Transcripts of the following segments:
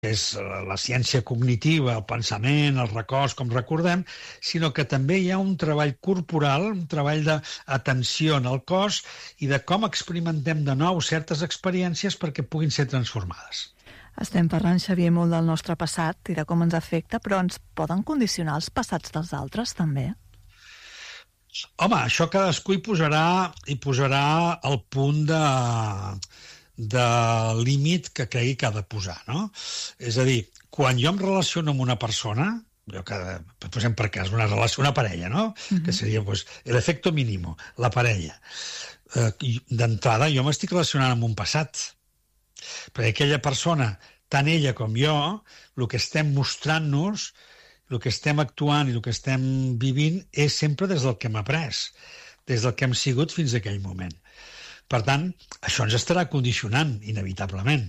és la ciència cognitiva, el pensament, els records, com recordem, sinó que també hi ha un treball corporal, un treball d'atenció en el cos i de com experimentem de nou certes experiències perquè puguin ser transformades. Estem parlant, Xavier, molt del nostre passat i de com ens afecta, però ens poden condicionar els passats dels altres, també? Home, això cadascú hi posarà el punt de límit que cregui que ha de posar, no? És a dir, quan jo em relaciono amb una persona, posem per cas una parella, no? Que seria l'efecto mínimo, la parella. D'entrada, jo m'estic relacionant amb un passat, perquè aquella persona, tant ella com jo, el que estem mostrant-nos, el que estem actuant i el que estem vivint és sempre des del que hem après, des del que hem sigut fins a aquell moment. Per tant, això ens estarà condicionant, inevitablement.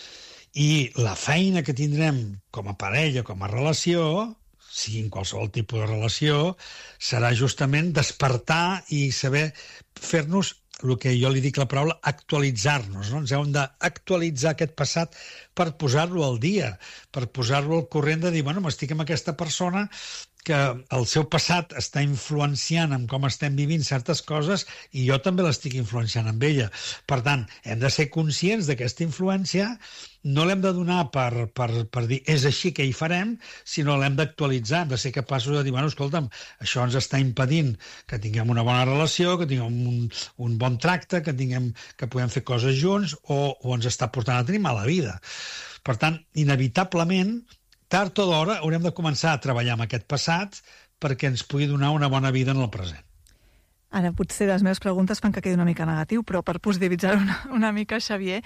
I la feina que tindrem com a parella, com a relació, sigui en qualsevol tipus de relació, serà justament despertar i saber fer-nos el que jo li dic la paraula actualitzar-nos, no? Ens hem d'actualitzar aquest passat per posar-lo al dia, per posar-lo al corrent de dir, m'estic amb aquesta persona que el seu passat està influenciant en com estem vivint certes coses i jo també l'estic influenciant amb ella. Per tant, hem de ser conscients d'aquesta influència, no l'hem de donar per dir és així que hi farem, sinó l'hem d'actualitzar, hem de ser capaços de dir, escolta'm, això ens està impedint que tinguem una bona relació, que tinguem un bon tracte, que puguem fer coses junts o ens està portant a tenir mala vida. Per tant, inevitablement, tard o d'hora haurem de començar a treballar amb aquest passat perquè ens pugui donar una bona vida en el present. Ara, potser les meves preguntes fan que quedi una mica negatiu, però per positivitzar una mica, Xavier,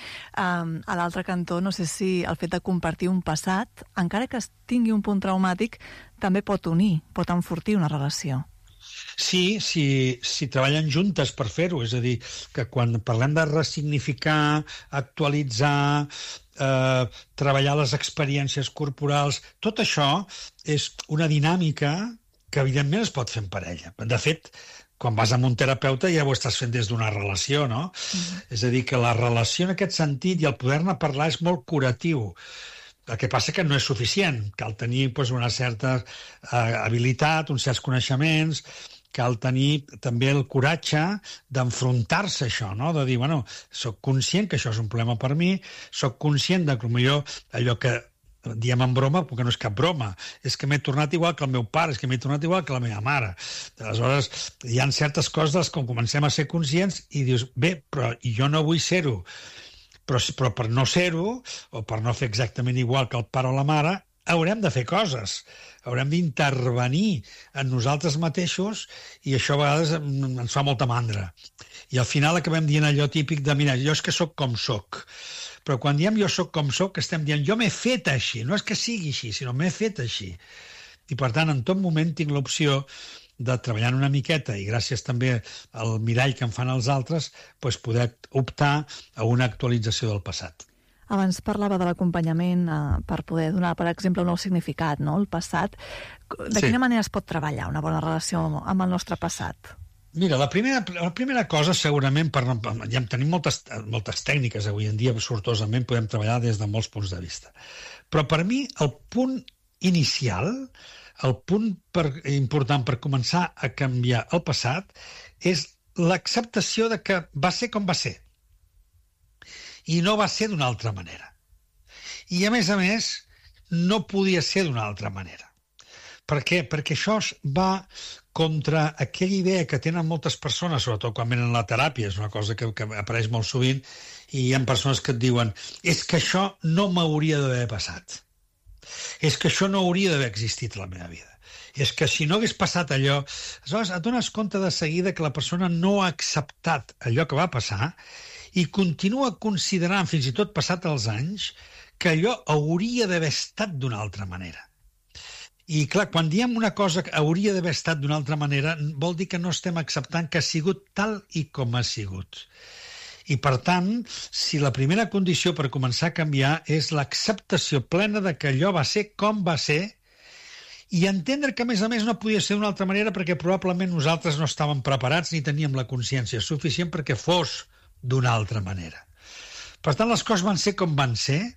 a l'altre cantó, no sé si el fet de compartir un passat, encara que tingui un punt traumàtic, també pot unir, pot enfortir una relació. Sí, si treballen juntes per fer-ho, és a dir, que quan parlem de ressignificar, actualitzar, treballar les experiències corporals, tot això és una dinàmica que evidentment es pot fer en parella. De fet, quan vas amb un terapeuta ja ho estàs fent des d'una relació, no? És a dir, que la relació en aquest sentit i el poder-ne parlar és molt curatiu. El que passa que no és suficient. Cal tenir una certa habilitat, uns certs coneixements, cal tenir també el coratge d'enfrontar-se a això, no? De dir, soc conscient que això és un problema per mi, soc conscient de que potser allò que diem en broma, perquè no és cap broma, és que m'he tornat igual que el meu pare, és que m'he tornat igual que la meva mare. Aleshores, hi ha certes coses com comencem a ser conscients i dius, bé, però jo no vull ser-ho. Però per no ser-ho, o per no fer exactament igual que el pare o la mare, haurem de fer coses, haurem d'intervenir en nosaltres mateixos i això a vegades ens fa molta mandra. I al final acabem dient allò típic de, mira, jo és que sóc com sóc. Però quan diem jo sóc com sóc, estem dient jo m'he fet així, no és que sigui així, sinó m'he fet així. I per tant, en tot moment tinc l'opció de treballar una miqueta i gràcies també al mirall que em fan els altres, poder optar a una actualització del passat. Abans parlava de l'acompanyament per poder donar, per exemple, un nou significat, no?, el passat. De quina manera es pot treballar una bona relació amb el nostre passat? Mira, la primera cosa, segurament, ja tenim moltes tècniques avui en dia, sortosament podem treballar des de molts punts de vista. Però per mi el punt inicial, el punt important per començar a canviar el passat és l'acceptació de que va ser com va ser. I no va ser d'una altra manera. I, a més, no podia ser d'una altra manera. Per què? Perquè això va contra aquella idea que tenen moltes persones, sobretot quan venen a la teràpia, és una cosa que apareix molt sovint, i hi ha persones que et diuen és que això no m'hauria d'haver passat. És que això no hauria d'haver existit a la meva vida. És que si no hagués passat allò... Aleshores, et dones compte de seguida que la persona no ha acceptat allò que va passar i continua considerant, fins i tot passat els anys, que allò hauria d'haver estat d'una altra manera. I, clar, quan diem una cosa que hauria d'haver estat d'una altra manera, vol dir que no estem acceptant que ha sigut tal i com ha sigut. I, per tant, si la primera condició per començar a canviar és l'acceptació plena de que allò va ser com va ser i entendre que, a més, no podia ser d'una altra manera perquè probablement nosaltres no estàvem preparats ni teníem la consciència suficient perquè fos d'una altra manera. Per tant, les coses van ser com van ser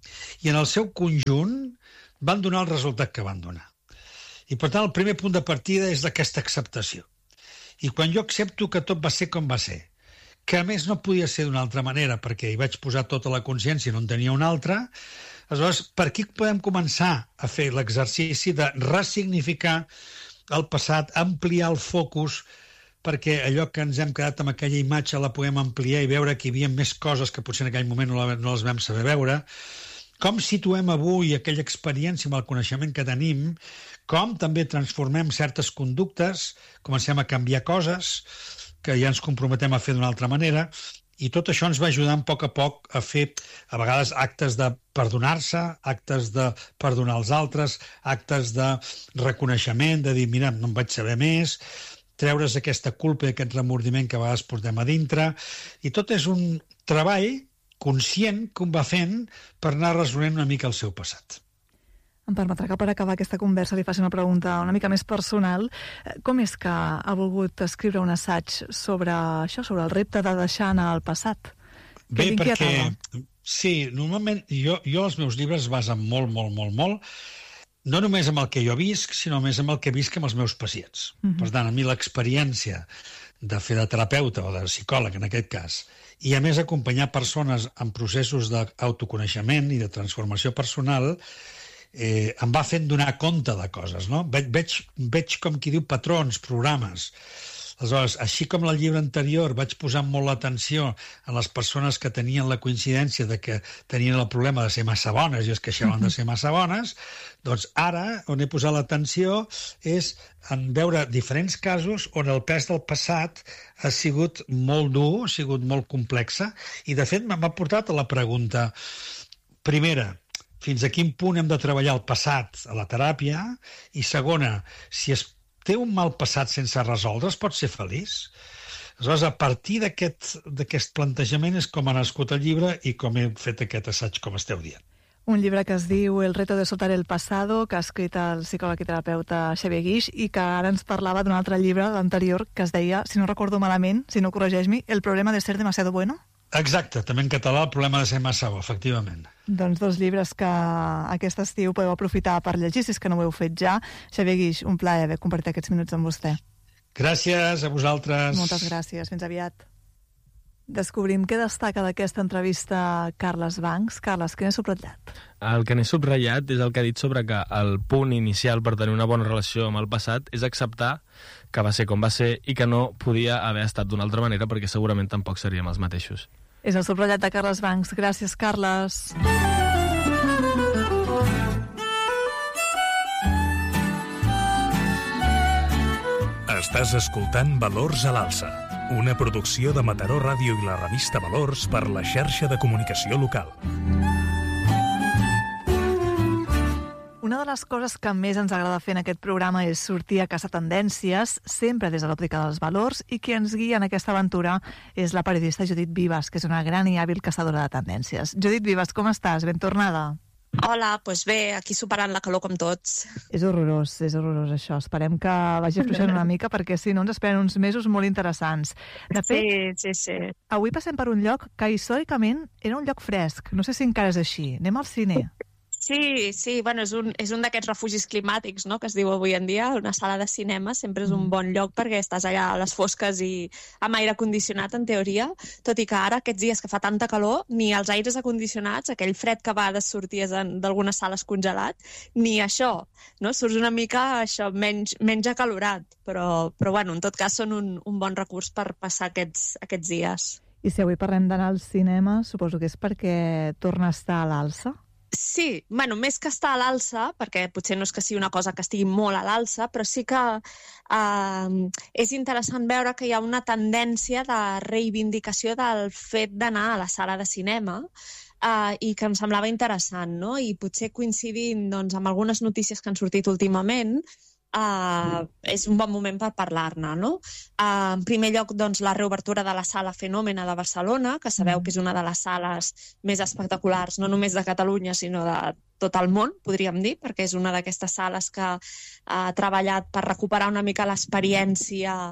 i en el seu conjunt van donar el resultat que van donar. I, per tant, el primer punt de partida és aquesta acceptació. I quan jo accepto que tot va ser com va ser, que a més no podia ser d'una altra manera, perquè hi vaig posar tota la consciència i no en tenia una altra, aleshores, per aquí podem començar a fer l'exercici de ressignificar el passat, ampliar el focus, perquè allò que ens hem quedat amb aquella imatge la puguem ampliar i veure que hi havia més coses que potser en aquell moment no les vam saber veure, com situem avui aquella experiència amb el coneixement que tenim, com també transformem certes conductes, comencem a canviar coses que ja ens comprometem a fer d'una altra manera, i tot això ens va ajudant a poc a fer, a vegades, actes de perdonar-se, actes de perdonar els altres, actes de reconeixement, de dir, mira, no en vaig saber més, treure's aquesta culpa i aquest remordiment que a vegades portem a dintre, i tot és un treball conscient que un va fent per anar resolent una mica el seu passat. Em permetrà que per acabar aquesta conversa li faci una pregunta una mica més personal. Com és que ha volgut escriure un assaig sobre això, sobre el repte de deixar anar el passat? Bé, perquè sí, normalment jo els meus llibres es basen molt, no només amb el que jo visc, sinó més amb el que visc amb els meus pacients. Per tant, a mi l'experiència de fer de terapeuta o de psicòleg, en aquest cas, i a més acompanyar persones en processos d'autoconeixement i de transformació personal, em va fent donar compte de coses, no? Veig com qui diu patrons, programes. Aleshores, així com el llibre anterior vaig posar molt l'atenció en les persones que tenien la coincidència de que tenien el problema de ser massa bones i es queixaven de ser massa bones, doncs ara on he posat l'atenció és en veure diferents casos on el pes del passat ha sigut molt dur, ha sigut molt complexa, i de fet m'ha portat a la pregunta primera, fins a quin punt hem de treballar el passat a la teràpia, i segona, si es té un mal passat sense resoldre, es pot ser feliç? Aleshores, a partir d'aquest plantejament és com ha nascut el llibre i com he fet aquest assaig, com esteu dient. Un llibre que es diu El reto de soltar el pasado, que ha escrit el psicòleg i terapeuta Xavier Guix, i que ara ens parlava d'un altre llibre, l'anterior, que es deia, si no recordo malament, si no corregeix-me, El problema de ser demasiado bueno? Exacte, també en català, El problema de ser massa bo, efectivament. Doncs 2 llibres que aquest estiu podeu aprofitar per llegir, si és que no ho heu fet ja. Xavier Guix, un plaer haver compartit aquests minuts amb vostè. Gràcies a vosaltres. Moltes gràcies, fins aviat. Descobrim què destaca d'aquesta entrevista Carles Bancs. Carles, què n'he subratllat? El que n'he subratllat és el que ha dit sobre que el punt inicial per tenir una bona relació amb el passat és acceptar que va ser com va ser i que no podia haver estat d'una altra manera, perquè segurament tampoc seríem els mateixos. És el subratllat de Carles Bancs. Gràcies, Carles. Estàs escoltant Valors a l'Alça, una producció de Mataró Ràdio i la revista Valors per la xarxa de comunicació local. Una de les coses que més ens agrada fer en aquest programa és sortir a caçar tendències, sempre des de l'òptica dels valors, i qui ens guia en aquesta aventura és la periodista Judit Vives, que és una gran i hàbil caçadora de tendències. Judit Vives, com estàs? Ben tornada. Hola, doncs bé, aquí superant la calor com tots. És horrorós això. Esperem que vagi afluixant una mica, perquè si no ens esperen uns mesos molt interessants. De fet, sí. Avui passem per un lloc que històricament era un lloc fresc. No sé si encara és així. Anem al cine. Sí, bueno, és un d'aquests refugis climàtics, no?, que es diu avui en dia. Una sala de cinema sempre és un bon lloc perquè estàs allà a les fosques i amb aire condicionat, en teoria, tot i que ara, aquests dies que fa tanta calor, ni els aires acondicionats, aquell fred que va de sortir d'algunes sales congelat, ni això, no? Surts una mica això, menys acalorat, però bueno, en tot cas són un bon recurs per passar aquests dies. I si avui parlem d'anar al cinema, suposo que és perquè torna a estar a l'alça? Sí, bueno, més que estar a l'alça, perquè potser no és que sigui una cosa que estigui molt a l'alça, però sí que és interessant veure que hi ha una tendència de reivindicació del fet d'anar a la sala de cinema i que em semblava interessant, no? I potser coincidint doncs, amb algunes notícies que han sortit últimament, és un bon moment per parlar-ne, no? En primer lloc, doncs, la reobertura de la Sala Fenòmena de Barcelona, que sabeu que és una de les sales més espectaculars, no només de Catalunya, sinó de tot el món, podríem dir, perquè és una d'aquestes sales que ha treballat per recuperar una mica l'experiència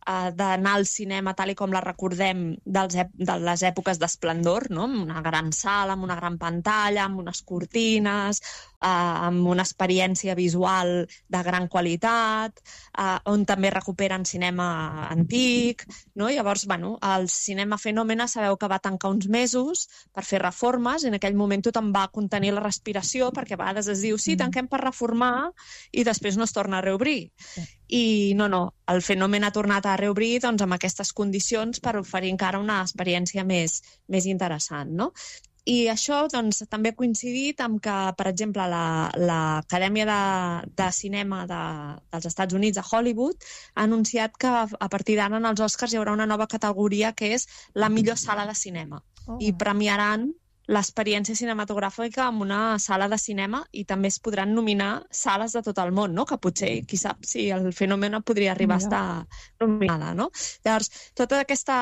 d'anar al cinema tal i com la recordem de les èpoques d'esplendor, no? Amb una gran sala, amb una gran pantalla, amb unes cortines, amb una experiència visual de gran qualitat, on també recuperen cinema antic, no? Llavors, el cinema Fenòmena sabeu que va tancar uns mesos per fer reformes, i en aquell moment tothom va contenir la respiració, perquè a vegades es diu, sí, tanquem per reformar, i després no es torna a reobrir. I no, el Fenòmena ha tornat a reobrir doncs, amb aquestes condicions per oferir encara una experiència més interessant, no? I això doncs, també ha coincidit amb que, per exemple, l'Acadèmia de Cinema dels Estats Units, a Hollywood, ha anunciat que a partir d'ara en els Oscars hi haurà una nova categoria que és la millor sala de cinema. I premiaran l'experiència cinematogràfica amb una sala de cinema, i també es podran nominar sales de tot el món, no? Que potser, qui sap, si el Fenòmena podria arribar a estar nominada, no? Llavors, tota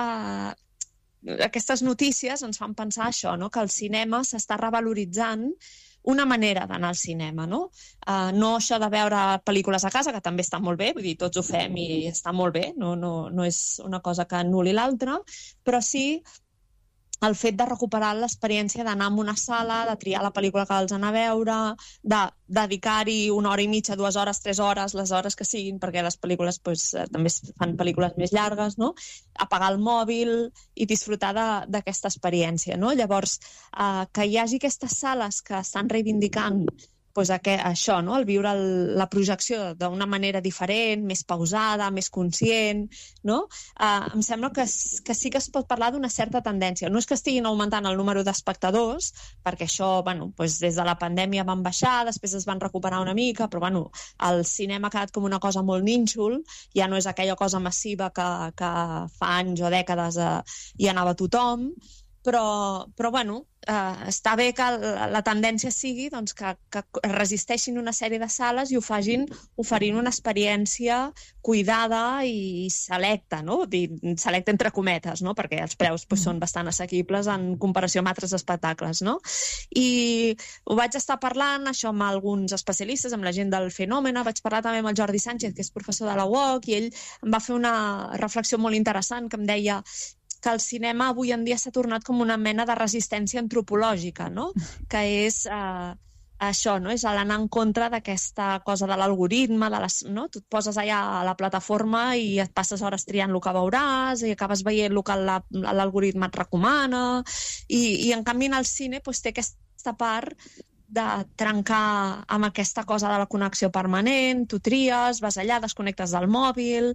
aquestes notícies ens fan pensar això, no? Que el cinema s'està revaloritzant una manera d'anar al cinema, no? No això de veure pel·lícules a casa, que també està molt bé, vull dir, tots ho fem i està molt bé, no és una cosa que anul·li l'altra, però sí el fet de recuperar l'experiència d'anar a una sala, de triar la pel·lícula que vols anar a veure, de dedicar-hi 1 hora i mitja, 2 hores, 3 hores, les hores que siguin, perquè les pel·lícules també fan pel·lícules més llargues, no? Apagar el mòbil i disfrutar d'aquesta experiència, no? Llavors, que hi hagi aquestes sales que estan reivindicant això, no? El viure la projecció d'una manera diferent, més pausada, més conscient, no? Em sembla que sí que es pot parlar d'una certa tendència. No és que estiguin augmentant el número d'espectadors, perquè això, des de la pandèmia van baixar, després es van recuperar una mica, però el cinema ha quedat com una cosa molt nínxol, ja no és aquella cosa massiva que fa anys o dècades hi anava tothom, però està bé que la tendència sigui que resisteixin una sèrie de sales i ho facin oferint una experiència cuidada i selecta, no? Selecta entre cometes, no? Perquè els preus són bastant assequibles en comparació amb altres espectacles, no? I ho vaig estar parlant, això, amb alguns especialistes, amb la gent del Fenòmena, vaig parlar també amb el Jordi Sánchez, que és professor de la UOC, i ell em va fer una reflexió molt interessant que em deia que el cinema avui en dia s'ha tornat com una mena de resistència antropològica, no? Que és això, no? És l'anar en contra d'aquesta cosa de l'algoritme, no? Tu et poses allà a la plataforma i et passes hores triant el que veuràs i acabes veient el que l'algoritme et recomana, i en canvi en el cine té aquesta part de trencar amb aquesta cosa de la connexió permanent, tu tries, vas allà, desconnectes del mòbil,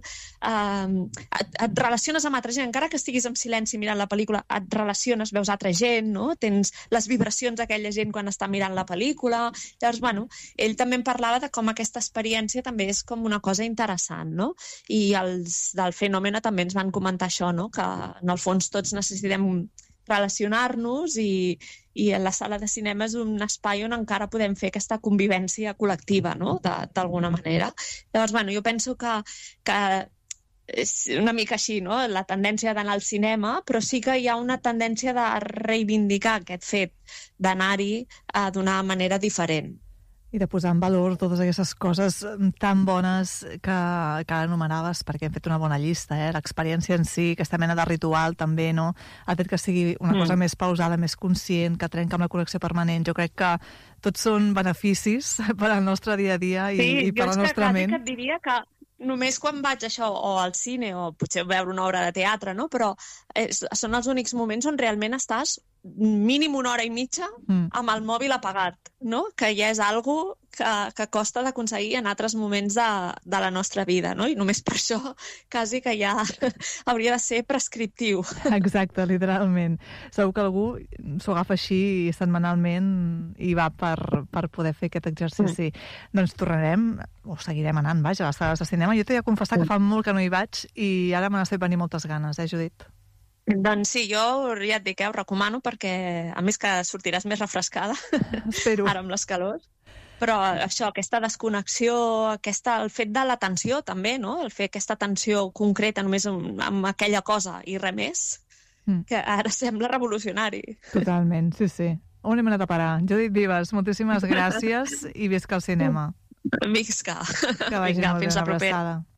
et relaciones amb altra gent, encara que estiguis en silenci mirant la pel·lícula, et relaciones, veus altra gent, no? Tens les vibracions d'aquella gent quan està mirant la pel·lícula. Llavors, ell també em parlava de com aquesta experiència també és com una cosa interessant, no? I els del Fenòmena també ens van comentar això, no? Que en el fons tots necessitem relacionar-nos, i la sala de cinema és un espai on encara podem fer aquesta convivència col·lectiva, no? D'alguna manera. Llavors, jo penso que és una mica així, no? La tendència d'anar al cinema, però sí que hi ha una tendència de reivindicar aquest fet d'anar-hi d'una manera diferent. I de posar en valor totes aquestes coses tan bones que anomenaves, perquè hem fet una bona llista, l'experiència en si, aquesta mena de ritual també, no? El fet que sigui una cosa més pausada, més conscient, que trenca amb la connexió permanent. Jo crec que tots són beneficis per al nostre dia a dia i per la nostra ment. Sí, jo et diria que només quan vaig o al cine o potser veure una obra de teatre, no? Però són els únics moments on realment estàs mínim 1 hora i mitja amb el mòbil apagat, no? Que ja és algo que costa d'aconseguir en altres moments de la nostra vida, no? I només per això quasi que ja hauria de ser prescriptiu. Exacte, literalment. Segur que algú s'ho agafa així setmanalment i va per poder fer aquest exercici. Doncs tornarem, o seguirem anant, vaja, a les sales de cinema. Jo t'he de confessar que fa molt que no hi vaig i ara me n'ha fet venir moltes ganes, Judit? Doncs sí, jo ja et dic, ho recomano, perquè a més que sortiràs més refrescada ara amb les calors. Però això, aquesta desconnexió, el fet de l'atenció també, no? El fer aquesta atenció concreta només amb aquella cosa i res més, que ara sembla revolucionari. Totalment, sí. On hem anat a parar? Judit Vives, moltíssimes gràcies i visca al cinema. Visca. Que vagi molt bé, una abraçada.